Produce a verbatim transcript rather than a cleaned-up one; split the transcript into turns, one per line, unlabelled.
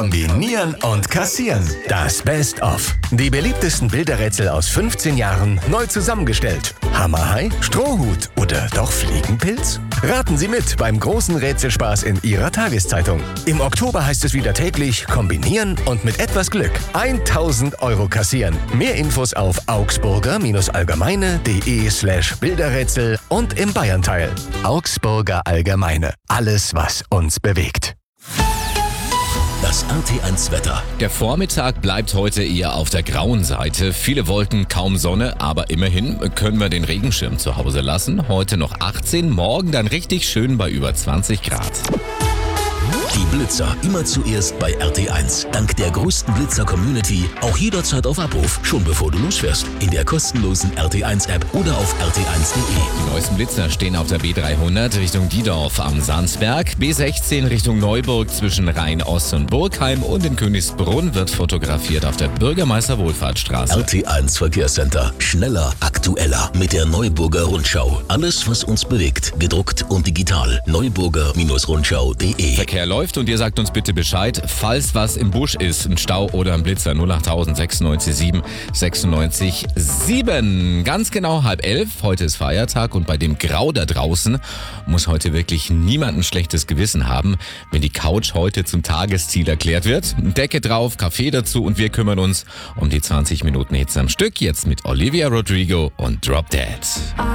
Kombinieren und kassieren. Das Best-of. Die beliebtesten Bilderrätsel aus fünfzehn Jahren neu zusammengestellt. Hammerhai, Strohhut oder doch Fliegenpilz? Raten Sie mit beim großen Rätselspaß in Ihrer Tageszeitung. Im Oktober heißt es wieder täglich kombinieren und mit etwas Glück tausend Euro kassieren. Mehr Infos auf augsburger-allgemeine.de slash Bilderrätsel und im Bayernteil. Augsburger Allgemeine. Alles, was uns bewegt.
Das R T eins Wetter.
Der Vormittag bleibt heute eher auf der grauen Seite. Viele Wolken, kaum Sonne, aber immerhin können wir den Regenschirm zu Hause lassen. Heute noch achtzehn, morgen dann richtig schön bei über zwanzig Grad.
Die Blitzer immer zuerst bei R T eins. Dank der größten Blitzer-Community auch jederzeit auf Abruf, schon bevor du losfährst. In der kostenlosen R T eins App oder auf r t eins punkt d e.
Die neuesten Blitzer stehen auf der B dreihundert Richtung Diedorf am Sandsberg, B sechzehn Richtung Neuburg zwischen Rhein-Ost und Burgheim und in Königsbrunn wird fotografiert auf der Bürgermeister-Wohlfahrtsstraße.
R T eins Verkehrscenter. Schneller, aktueller mit der Neuburger Rundschau. Alles, was uns bewegt. Gedruckt und digital. Neuburger-Rundschau punkt de.
Verkehr läuft und ihr sagt uns bitte Bescheid, falls was im Busch ist, ein Stau oder ein Blitzer. null acht sechsundneunzig sieben sechsundneunzig sieben. Ganz genau halb elf. Heute ist Feiertag und bei dem Grau da draußen muss heute wirklich niemand ein schlechtes Gewissen haben, wenn die Couch heute zum Tagesziel erklärt wird. Decke drauf, Kaffee dazu und wir kümmern uns um die zwanzig Minuten Hits am Stück. Jetzt mit Olivia Rodrigo und Drop Dead.